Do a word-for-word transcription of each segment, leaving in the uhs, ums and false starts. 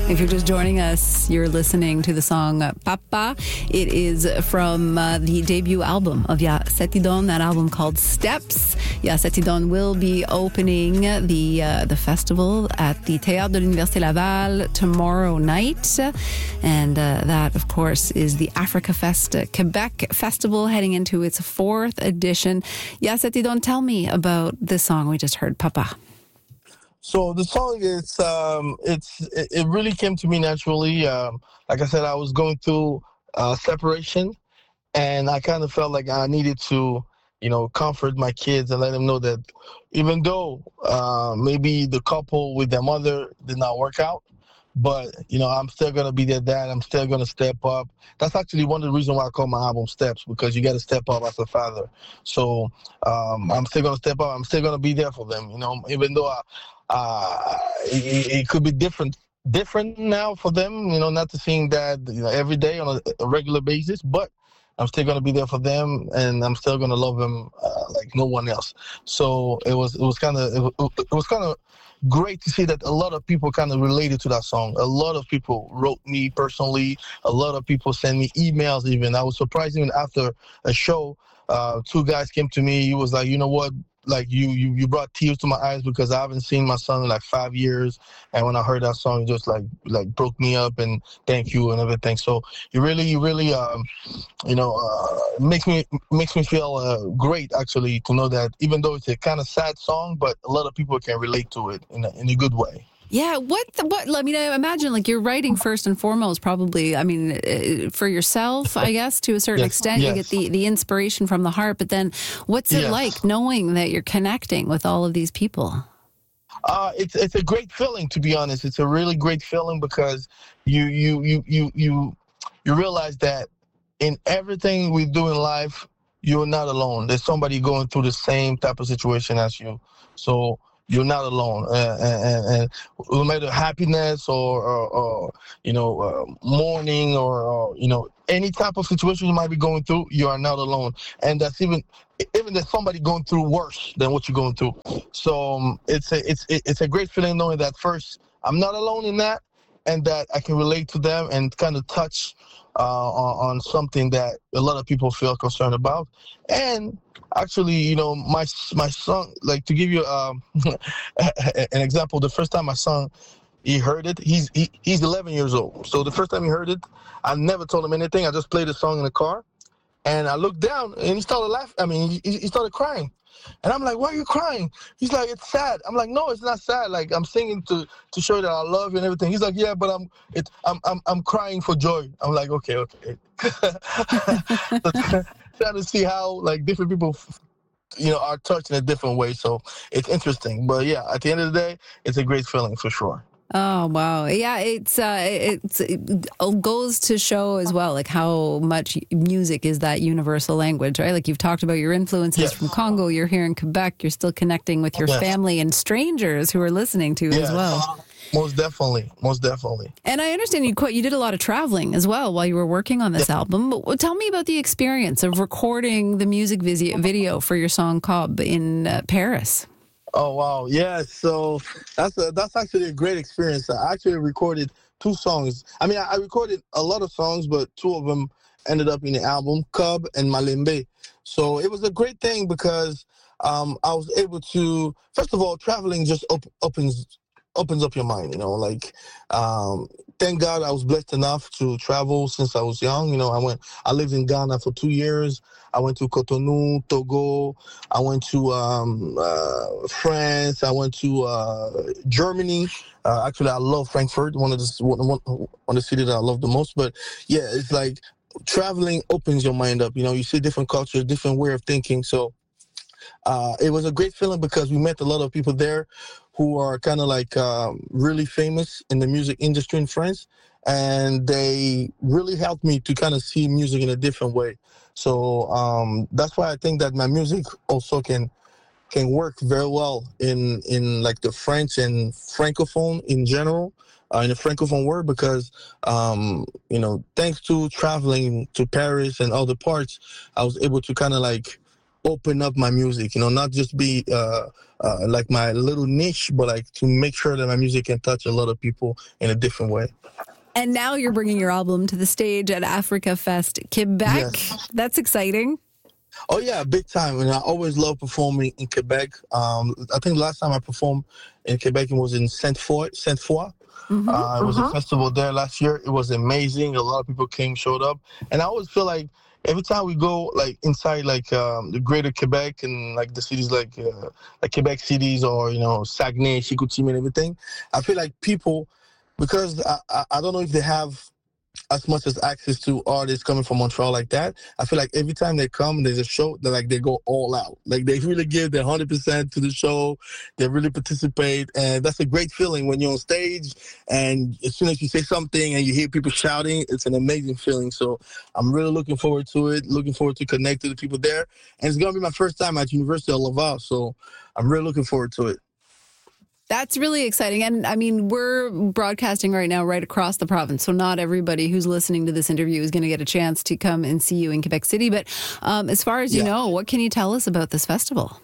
If you're just joining us, you're listening to the song Papa. It is from uh, the debut album of Ya Setidon, that album called Steps. Ya Setidon will be opening the uh, the festival at the Théâtre de l'Université Laval tomorrow night. And uh, that, of course, is the Africa Fest uh, Quebec Festival heading into its fourth edition. Ya Setidon, tell me about this song we just heard, Papa. So the song is, um, it's, it, it really came to me naturally. Um, like I said, I was going through uh, separation, and I kind of felt like I needed to, you know, comfort my kids and let them know that even though uh, maybe the couple with their mother did not work out, but, you know, I'm still going to be their dad. I'm still going to step up. That's actually one of the reasons why I call my album Steps, because you got to step up as a father. So um, I'm still going to step up. I'm still going to be there for them, you know, even though I, uh, it, it could be different different now for them, you know, not to seeing that, you know, every day on a, a regular basis, but I'm still going to be there for them, and I'm still going to love them uh, like no one else. So it was it was kind of it, it was kind of great to see that a lot of people kind of related to that song. A lot of people wrote me personally. A lot of people sent me emails even. I was surprised even after a show, uh, two guys came to me. He was like, you know what? Like you, you, you brought tears to my eyes because I haven't seen my son in like five years. And when I heard that song, it just like like broke me up, and thank you and everything. So it really, you really, um, you know, uh, makes me makes me feel uh, great actually to know that even though it's a kind of sad song, but a lot of people can relate to it in a, in a good way. Yeah, what, the, what, I mean, I imagine, like, you're writing first and foremost, probably, I mean, uh, for yourself, I guess, to a certain yes, extent. yes. You get the, the inspiration from the heart, but then what's it yes. like knowing that you're connecting with all of these people? Uh, it's it's a great feeling, to be honest. It's a really great feeling because you you you you you, you realize that in everything we do in life, you're not alone. There's somebody going through the same type of situation as you. So you're not alone, uh, and, and no matter happiness or, or, or you know, uh, mourning or, or, you know, any type of situation you might be going through, you are not alone. And that's even, even there's somebody going through worse than what you're going through. So um, it's a, it's, it's a great feeling knowing that first, I'm not alone in that, and that I can relate to them and kind of touch uh, on, on something that a lot of people feel concerned about. And actually, you know, my my son, like to give you um, an example, the first time my son, he heard it, he's he, he's eleven years old. So the first time he heard it, I never told him anything. I just played the song in the car, and I looked down, and he started laughing. I mean, he, he started crying. And I'm like, why are you crying? He's like, it's sad. I'm like, no, it's not sad. Like, I'm singing to, to show that I love you and everything. He's like, yeah, but I'm it, I'm I'm I'm crying for joy. I'm like, okay, okay. Trying to see how like different people, you know, are touched in a different way. So it's interesting. But yeah, at the end of the day, it's a great feeling for sure. Oh, wow. Yeah, it's uh, it's it goes to show as well, like how much music is that universal language, right? Like you've talked about your influences yes. from Congo, you're here in Quebec, you're still connecting with your yes. family and strangers who are listening to yes. as well. Most definitely, most definitely. And I understand you quite, you did a lot of traveling as well while you were working on this yeah. album. But tell me about the experience of recording the music video for your song Cobb in uh, Paris. Oh, wow. Yeah, so that's a, that's actually a great experience. I actually recorded two songs. I mean, I, I recorded a lot of songs, but two of them ended up in the album, Cub and Malembe. So it was a great thing because um, I was able to, first of all, traveling just op- opens opens up your mind, you know, like, um, thank God I was blessed enough to travel since I was young. You know, I went, I lived in Ghana for two years. I went to Cotonou, Togo. I went to um, uh, France. I went to uh, Germany. Uh, actually, I love Frankfurt, one of the one, one, one of the cities that I love the most. But yeah, it's like traveling opens your mind up. You know, you see different cultures, different way of thinking. So uh, it was a great feeling because we met a lot of people there who are kind of like um, really famous in the music industry in France. And they really helped me to kind of see music in a different way. So um, that's why I think that my music also can can work very well in, in like the French and Francophone in general, uh, in the Francophone world, because, um, you know, thanks to traveling to Paris and other parts, I was able to kind of like open up my music, you know, not just be uh, uh, like my little niche, but like to make sure that my music can touch a lot of people in a different way. And now you're bringing your album to the stage at Africa Fest Quebec. Yes. That's exciting. Oh yeah, big time. And I always love performing in Quebec. Um, I think the last time I performed in Quebec it was in Sainte-Foy. Sainte-Foy. Mm-hmm, uh, it was uh-huh. a festival there last year. It was amazing. A lot of people came, showed up, and I always feel like every time we go like inside like um, the greater Quebec and like the cities like uh, like Quebec cities or you know Saguenay, Chicoutimi, and everything, I feel like people, because I, I, I don't know if they have as much as access to artists coming from Montreal like that. I feel like every time they come, there's a show that like they go all out. Like they really give their one hundred percent to the show. They really participate. And that's a great feeling when you're on stage and as soon as you say something and you hear people shouting, it's an amazing feeling. So I'm really looking forward to it, looking forward to connect to the people there. And it's going to be my first time at University of Laval. So I'm really looking forward to it. That's really exciting. And I mean, we're broadcasting right now right across the province. So not everybody who's listening to this interview is going to get a chance to come and see you in Quebec City. But um, as far as you yeah. know, what can you tell us about this festival?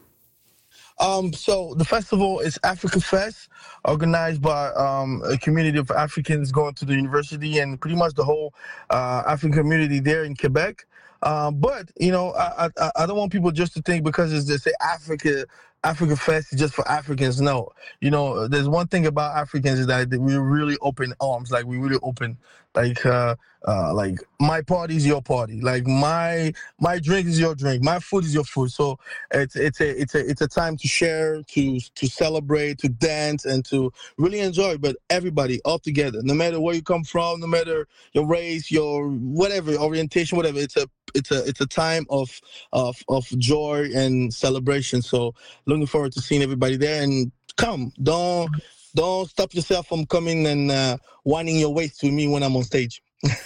Um, so the festival is Africa Fest, organized by um, a community of Africans going to the university and pretty much the whole uh, African community there in Quebec. Uh, but, you know, I, I I don't want people just to think because it's they say Africa Africa Fest is just for Africans. No, you know, there's one thing about Africans is that we're really open arms. Like we really open, like uh, uh, like my party is your party. Like my my drink is your drink. My food is your food. So it's it's a it's a it's a time to share, to to celebrate, to dance, and to really enjoy. But everybody all together, no matter where you come from, no matter your race, your whatever orientation, whatever. It's a it's a it's a time of of of joy and celebration. So looking forward to seeing everybody there, and come, don't don't stop yourself from coming and uh, winding your waist to me when I'm on stage.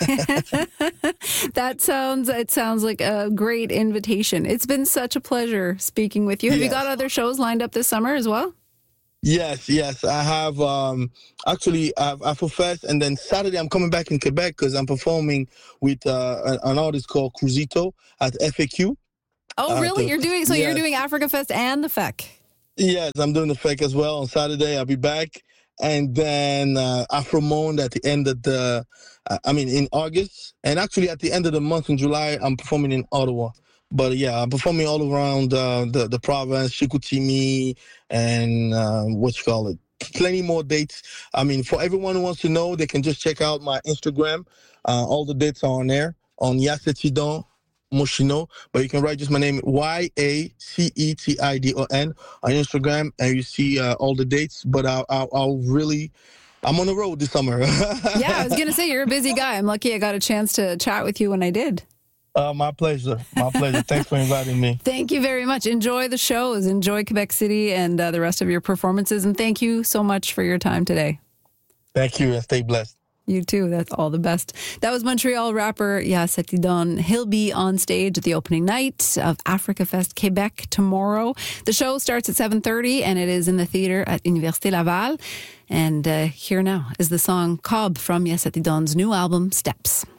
That sounds it sounds like a great invitation. It's been such a pleasure speaking with you. Have yes. you got other shows lined up this summer as well? Yes, yes, I have. Um, actually, I have Afro Fest, and then Saturday I'm coming back in Quebec because I'm performing with uh, an artist called Cruzito at F A Q. Oh, really? Uh, you're doing so? Yes. You're doing Africa Fest and the F E C. Yes, I'm doing the F E C as well on Saturday. I'll be back, and then uh, Afro Monde at the end of the. Uh, I mean, in August, and actually at the end of the month in July, I'm performing in Ottawa. But yeah, I'm performing all around uh, the the province, Chicoutimi, and uh, what you call it. Plenty more dates. I mean, for everyone who wants to know, they can just check out my Instagram. Uh, all the dates are on there on Yasetidon Moshino, but you can write just my name Y A C E T I D O N on Instagram, and you see uh, all the dates. But I'll, I'll, I'll really. I'm on the road this summer. Yeah, I was gonna say you're a busy guy. I'm lucky I got a chance to chat with you when I did. Uh, my pleasure. My pleasure. Thanks for inviting me. Thank you very much. Enjoy the shows. Enjoy Quebec City and uh, the rest of your performances. And thank you so much for your time today. Thank you, and stay blessed. You too. That's all the best. That was Montreal rapper Yasetidon. He'll be on stage at the opening night of Africa Fest Quebec tomorrow. The show starts at seven thirty and it is in the theater at Université Laval. And uh, here now is the song Cobb from Yasetidon's new album, Steps.